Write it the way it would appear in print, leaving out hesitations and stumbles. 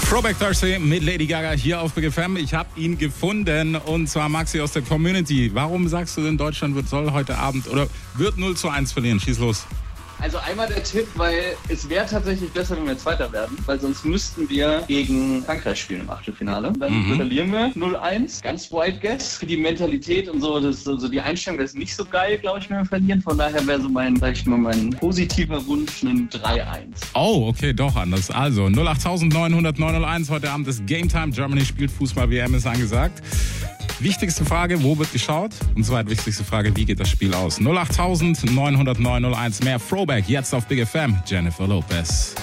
Throwback Thursday mit Lady Gaga hier auf Big FM. Ich habe ihn gefunden und zwar Maxi aus der Community. Warum sagst du denn, Deutschland soll heute Abend oder wird 0-1 verlieren? Schieß los. Also einmal der Tipp, weil es wäre tatsächlich besser, wenn wir Zweiter werden, weil sonst müssten wir gegen Frankreich spielen im Achtelfinale. Dann verlieren wir 0-1. Ganz wild guess. Für die Mentalität und so, die Einstellung, das ist nicht so geil, glaube ich, wenn wir verlieren. Von daher wäre so mein positiver Wunsch ein 3-1. Oh, okay, doch anders. Also 08900 901 heute Abend ist Game Time. Germany spielt Fußball, WM ist angesagt. Wichtigste Frage, wo wird geschaut? Und zweitwichtigste Frage, wie geht das Spiel aus? 08900 901 mehr Throwback jetzt auf Big FM. Jennifer Lopez.